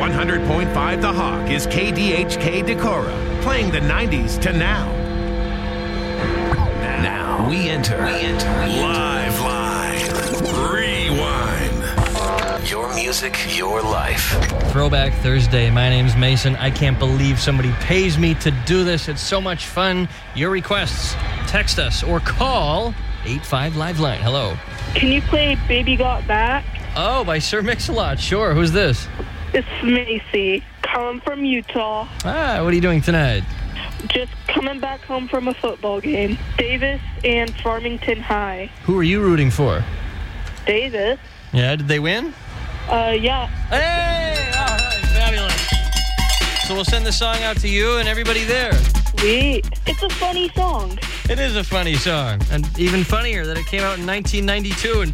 100.5 The Hawk is KDHK Decorah, playing the 90s to now. Now we enter Live Rewind. Your music, your life. Throwback Thursday. My name's Mason. I can't believe somebody pays me to do this. It's so much fun. Your requests, text us or call 85 Liveline. Hello. Can you play Baby Got Back? Oh, by Sir Mix-a-Lot. Sure. Who's this? It's Macy, calling from Utah. Ah, what are you doing tonight? Just coming back home from a football game. Davis and Farmington High. Who are you rooting for? Davis? Yeah, did they win? Yeah. Hey! All right, fabulous. So we'll send the song out to you and everybody there. Sweet. It's a funny song. It is a funny song. And even funnier that it came out in 1992 and